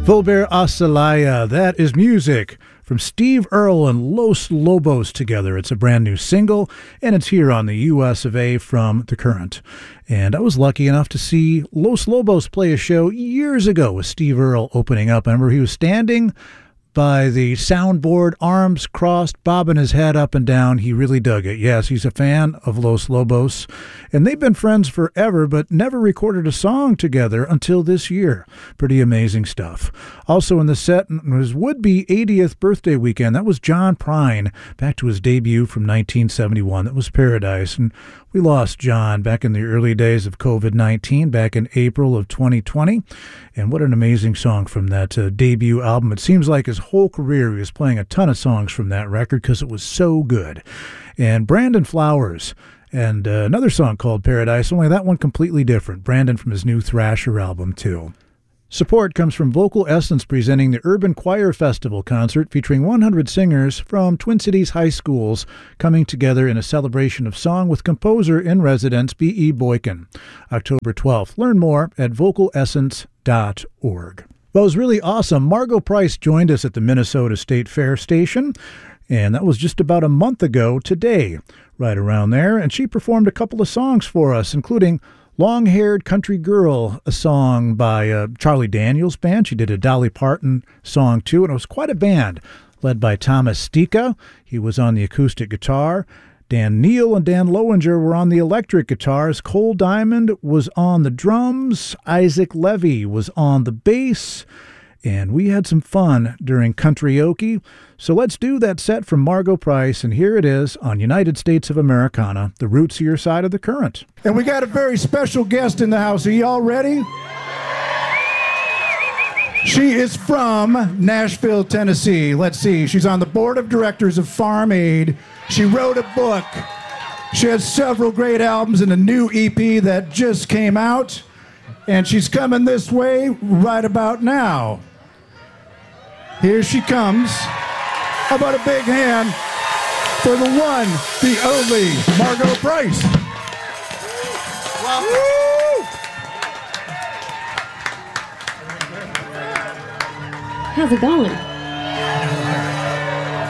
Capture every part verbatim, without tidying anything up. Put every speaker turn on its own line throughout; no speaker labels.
Volver a Celaya, that is music from Steve Earle and Los Lobos together. It's a brand new single, and it's here on the U S of A from The Current. And I was lucky enough to see Los Lobos play a show years ago with Steve Earle opening up. I remember he was standing by the soundboard, arms crossed, bobbing his head up and down. He really dug it. Yes, he's a fan of Los Lobos, and they've been friends forever, but never recorded a song together until this year. Pretty amazing stuff. Also in the set was would-be eightieth birthday weekend. That was John Prine, back to his debut from nineteen seventy-one. That was Paradise, and we lost John back in the early days of covid nineteen, back in April of twenty twenty. And what an amazing song from that uh, debut album. It seems like his whole career he was playing a ton of songs from that record because it was so good. And Brandon Flowers, and uh, another song called Paradise, only that one completely different. Brandon from his new Thrasher album, too. Support comes from Vocal Essence presenting the Urban Choir Festival concert featuring one hundred singers from Twin Cities high schools coming together in a celebration of song with composer in residence B E. Boykin. October twelfth. Learn more at vocal essence dot org. Well, it was really awesome. Margo Price joined us at the Minnesota State Fair station, and that was just about a month ago today, right around there. And she performed a couple of songs for us, including Long-Haired Country Girl, a song by uh, Charlie Daniels Band. She did a Dolly Parton song, too, and it was quite a band, led by Thomas Stika. He was on the acoustic guitar. Dan Neal and Dan Lowinger were on the electric guitars. Cole Diamond was on the drums. Isaac Levy was on the bass. And we had some fun during Country-oke. So let's do that set from Margo Price, and here it is on United States of Americana, the rootsier side of the current.
And we got a very special guest in the house. Are you all ready? She is from Nashville, Tennessee. Let's see. She's on the board of directors of Farm Aid. She wrote a book. She has several great albums and a new E P that just came out. And she's coming this way right about now. Here she comes. How about a big hand for the one, the only Margo Price?
Welcome.
How's it going?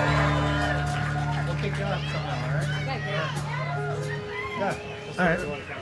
We'll kick you off somehow, all right?
Okay, great.
Yeah. All right.